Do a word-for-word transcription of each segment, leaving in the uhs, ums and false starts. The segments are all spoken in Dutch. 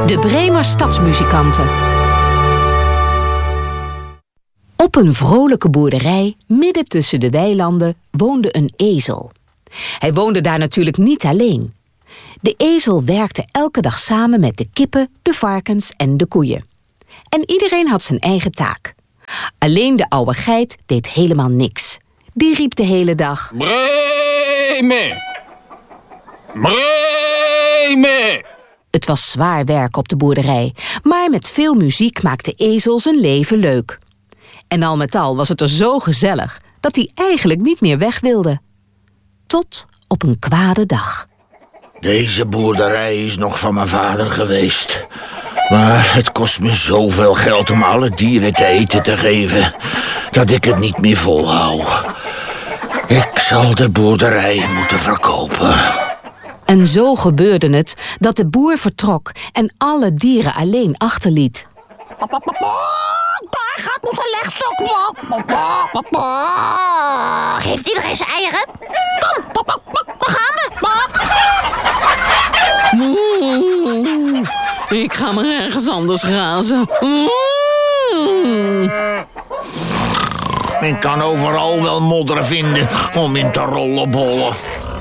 De Bremer stadsmuzikanten. Op een vrolijke boerderij, midden tussen de weilanden, woonde een ezel. Hij woonde daar natuurlijk niet alleen. De ezel werkte elke dag samen met de kippen, de varkens en de koeien. En iedereen had zijn eigen taak. Alleen de oude geit deed helemaal niks. Die riep de hele dag: Bremen! Bremen! Het was zwaar werk op de boerderij, maar met veel muziek maakte ezel zijn leven leuk. En al met al was het er zo gezellig dat hij eigenlijk niet meer weg wilde. Tot op een kwade dag. Deze boerderij is nog van mijn vader geweest. Maar het kost me zoveel geld om alle dieren te eten te geven, dat ik het niet meer volhou. Ik zal de boerderij moeten verkopen. En zo gebeurde het dat de boer vertrok en alle dieren alleen achterliet. Daar gaat onze legstok. Geeft iedereen zijn eieren? Kom, daar gaan we. Ik ga maar ergens anders grazen. Men kan overal wel modder vinden om in te rollenbollen.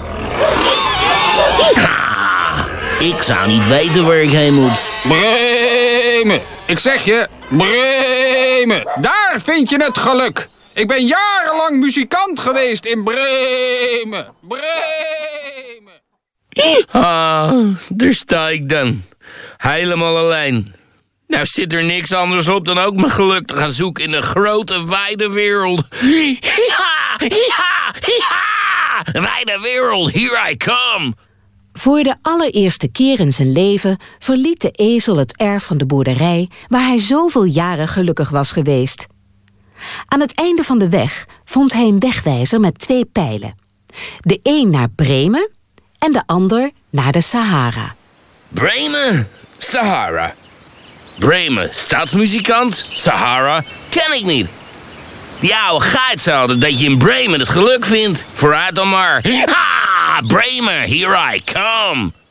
Ik zou niet weten waar ik heen moet. Bremen! Ik zeg je, Bremen! Daar vind je het geluk! Ik ben jarenlang muzikant geweest in Bremen! Bremen! Ah, daar sta ik dan. Helemaal alleen. Nou zit er niks anders op dan ook mijn geluk te gaan zoeken in de grote, wijde wereld. Ja, ja, ja! Wijde wereld, here I come! Voor de allereerste keer in zijn leven verliet de ezel het erf van de boerderij waar hij zoveel jaren gelukkig was geweest. Aan het einde van de weg vond hij een wegwijzer met twee pijlen. De een naar Bremen en de ander naar de Sahara. Bremen, Sahara. Bremen, stadsmuzikant, Sahara, ken ik niet. Die oude geit zei altijd dat je in Bremen het geluk vindt. Vooruit dan maar. Ha! Bremen, here I come.